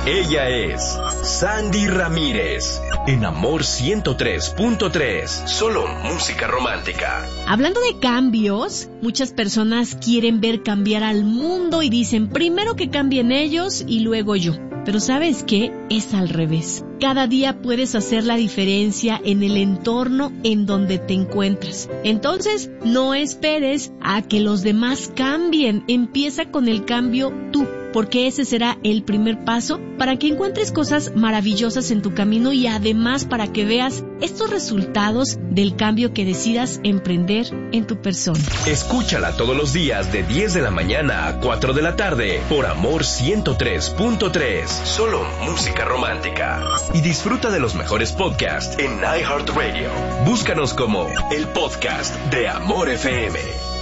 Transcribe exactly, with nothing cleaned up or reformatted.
Ella es Sandy Ramírez, en Amor ciento tres punto tres, solo música romántica. Hablando de cambios, muchas personas quieren ver cambiar al mundo y dicen primero que cambien ellos y luego yo. Pero ¿sabes qué? Es al revés. Cada día puedes hacer la diferencia en el entorno en donde te encuentras. Entonces, no esperes a que los demás cambien. Empieza con el cambio tú, porque ese será el primer paso para que encuentres cosas maravillosas en tu camino y además para que veas estos resultados del cambio que decidas emprender en tu persona. Escúchala todos los días de diez de la mañana a cuatro de la tarde por Amor ciento tres punto tres, solo música romántica. Y disfruta de los mejores podcasts en iHeartRadio. Búscanos como el podcast de Amor F M.